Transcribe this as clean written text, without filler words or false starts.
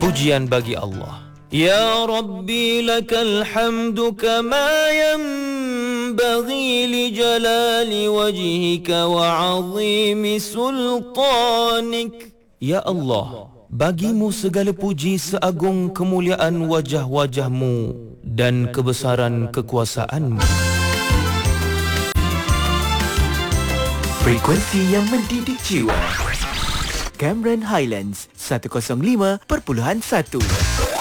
Pujian bagi Allah. Ya Rabbi lakal hamdu kama yanbaghi li jalali wajhika wa azimi sultanik. Ya Allah, bagimu segala puji seagung kemuliaan wajah-wajahmu dan kebesaran kekuasaanmu. Frekuensi yang mendidik jiwa. Cameron Highlands 105.1